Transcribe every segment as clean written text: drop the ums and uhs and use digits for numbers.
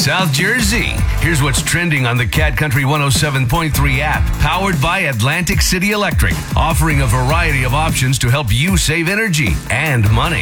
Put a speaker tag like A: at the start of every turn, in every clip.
A: South Jersey. Here's what's trending on the Cat Country 107.3 app, powered by Atlantic City Electric, offering a variety of options to help you save energy and money.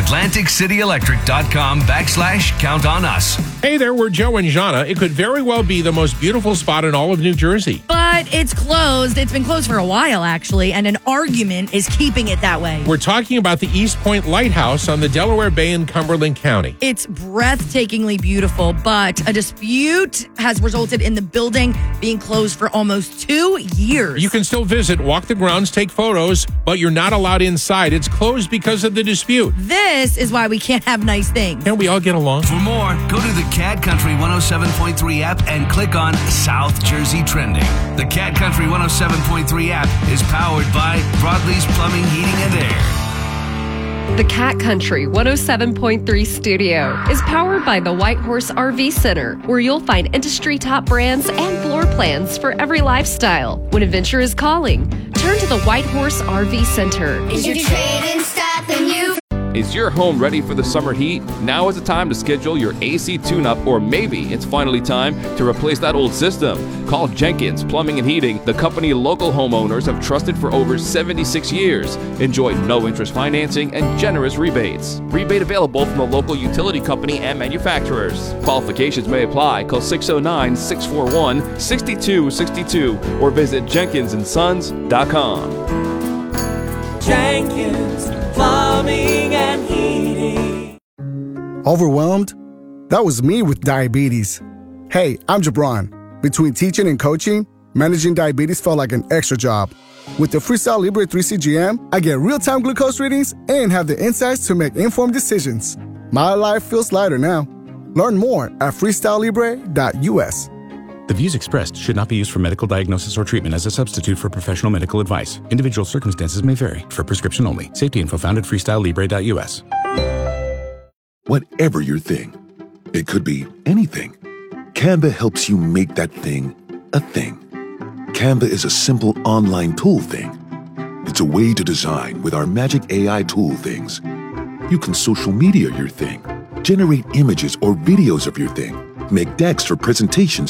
A: AtlanticCityElectric.com/count on us.
B: Hey there, we're Joe and Jana. It could very well be the most beautiful spot in all of New Jersey.
C: But it's closed. It's been closed for a while, actually, and an argument is keeping it that way.
B: We're talking about the East Point Lighthouse on the Delaware Bay in Cumberland County.
C: It's breathtakingly beautiful, but a dispute has resulted in the building being closed for almost 2 years.
B: You can still visit, walk the grounds, take photos, but you're not allowed inside. It's closed because of the dispute.
C: This is why we can't have nice things.
B: Can't we all get along?
A: For more, go to the Cat Country 107.3 app and click on South Jersey Trending. The Cat Country 107.3 app is powered by Broadleaf's Plumbing, Heating, and Air.
D: The Cat Country 107.3 studio is powered by the White Horse RV Center, where you'll find industry top brands and floor plans for every lifestyle. When adventure is calling, turn to the White Horse RV Center.
E: Is your trade-in stopping you?
F: Is your home ready for the summer heat? Now is the time to schedule your AC tune-up, or maybe it's finally time to replace that old system. Call Jenkins Plumbing and Heating, the company local homeowners have trusted for over 76 years. Enjoy no-interest financing and generous rebates. Rebate available from a local utility company and manufacturers. Qualifications may apply. Call 609-641-6262 or visit jenkinsandsons.com.
G: Jenkins Plumbing and Heating.
H: Overwhelmed? That was me with diabetes. Hey, I'm Jabron. Between teaching and coaching, managing diabetes felt like an extra job. With the Freestyle Libre 3 CGM, I get real-time glucose readings and have the insights to make informed decisions. My life feels lighter now. Learn more at freestylelibre.us.
I: The views expressed should not be used for medical diagnosis or treatment as a substitute for professional medical advice. Individual circumstances may vary. For prescription only. Safety info found at freestylelibre.us.
J: Whatever your thing, it could be anything. Canva helps you make that thing a thing. Canva is a simple online tool thing. It's a way to design with our magic AI tool things. You can social media your thing, generate images or videos of your thing, make decks for presentations